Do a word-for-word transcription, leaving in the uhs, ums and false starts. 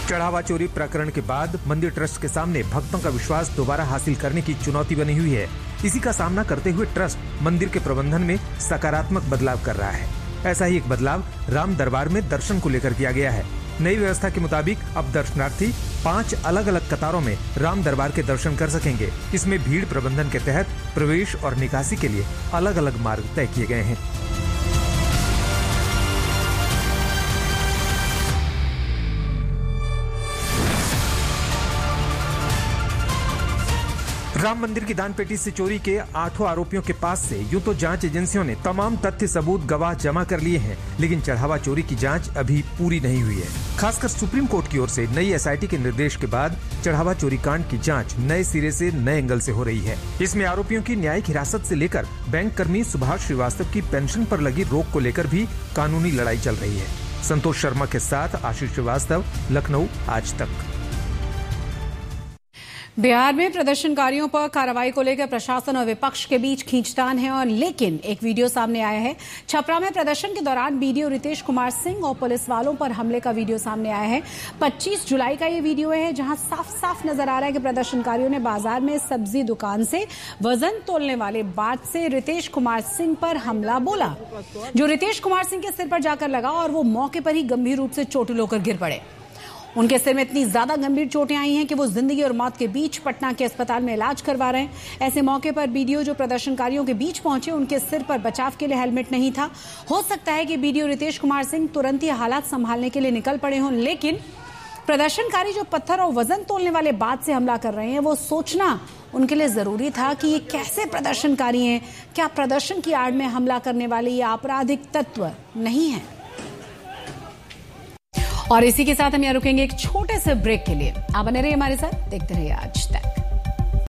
चढ़ावा चोरी प्रकरण के बाद मंदिर ट्रस्ट के सामने भक्तों का विश्वास दोबारा हासिल करने की चुनौती बनी हुई है। इसी का सामना करते हुए ट्रस्ट मंदिर के प्रबंधन में सकारात्मक बदलाव कर रहा है। ऐसा ही एक बदलाव राम दरबार में दर्शन को लेकर किया गया है। नई व्यवस्था के मुताबिक अब दर्शनार्थी पांच अलग अलग कतारों में राम दरबार के दर्शन कर सकेंगे। इसमें भीड़ प्रबंधन के तहत प्रवेश और निकासी के लिए अलग अलग मार्ग तय किए गए हैं। राम मंदिर की दान पेटी से चोरी के आठों आरोपियों के पास से यूं तो जांच एजेंसियों ने तमाम तथ्य सबूत गवाह जमा कर लिए हैं, लेकिन चढ़ावा चोरी की जांच अभी पूरी नहीं हुई है। खासकर सुप्रीम कोर्ट की ओर से नई एसआईटी के निर्देश के बाद चढ़ावा चोरी कांड की जांच नए सिरे से नए एंगल से हो रही है। इसमें आरोपियों की न्यायिक हिरासत से लेकर बैंक कर्मी सुभाष श्रीवास्तव की पेंशन पर लगी रोक को लेकर भी कानूनी लड़ाई चल रही है। संतोष शर्मा के साथ आशीष श्रीवास्तव, लखनऊ, आज तक। बिहार में प्रदर्शनकारियों पर कार्रवाई को लेकर प्रशासन और विपक्ष के बीच खींचतान है और लेकिन एक वीडियो सामने आया है। छपरा में प्रदर्शन के दौरान बीडीओ रितेश कुमार सिंह और पुलिस वालों पर हमले का वीडियो सामने आया है। पच्चीस जुलाई का ये वीडियो है जहां साफ साफ नजर आ रहा है कि प्रदर्शनकारियों ने बाजार में सब्जी दुकान से वजन तोलने वाले बाट से रितेश कुमार सिंह पर हमला बोला, जो रितेश कुमार सिंह के सिर पर जाकर लगा और वो मौके पर ही गंभीर रूप से चोटिल होकर गिर पड़े। उनके सिर में इतनी ज्यादा गंभीर चोटें आई हैं कि वो जिंदगी और मौत के बीच पटना के अस्पताल में इलाज करवा रहे हैं। ऐसे मौके पर बीडीओ जो प्रदर्शनकारियों के बीच पहुंचे, उनके सिर पर बचाव के लिए हेलमेट नहीं था। हो सकता है कि बीडीओ रितेश कुमार सिंह तुरंत ही हालात संभालने के लिए निकल पड़े हों, लेकिन प्रदर्शनकारी जो पत्थर और वजन तोलने वाले बात से हमला कर रहे हैं, वो सोचना उनके लिए जरूरी था कि ये कैसे प्रदर्शनकारी हैं। क्या प्रदर्शन की आड़ में हमला करने वाले ये आपराधिक तत्व नहीं है? और इसी के साथ हम यहाँ रुकेंगे एक छोटे से ब्रेक के लिए। आप बने रहिए हमारे साथ, देखते रहिए आज तक।